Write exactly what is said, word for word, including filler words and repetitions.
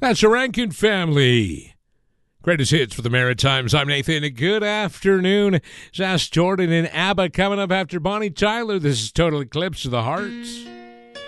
That's the Rankin Family. Greatest hits for the Maritimes. I'm Nathan. Good afternoon. It's Ask Jordan and ABBA coming up after Bonnie Tyler. This is Total Eclipse of the Heart.